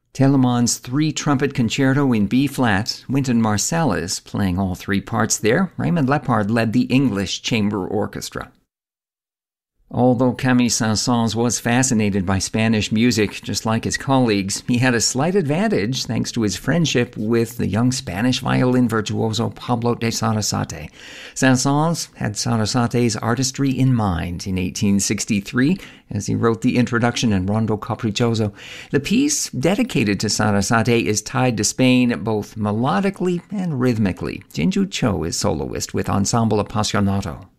Telemann's three-trumpet concerto in B-flat, Wynton Marsalis playing all three parts there. Raymond Lepard led the English chamber orchestra. Although Camille Saint-Saëns was fascinated by Spanish music, just like his colleagues, he had a slight advantage thanks to his friendship with the young Spanish violin virtuoso Pablo de Sarasate. Saint-Saëns had Sarasate's artistry in mind in 1863 as he wrote the introduction in Rondo Capriccioso. The piece, dedicated to Sarasate, is tied to Spain both melodically and rhythmically. Jinju Cho is soloist with Ensemble Appassionato.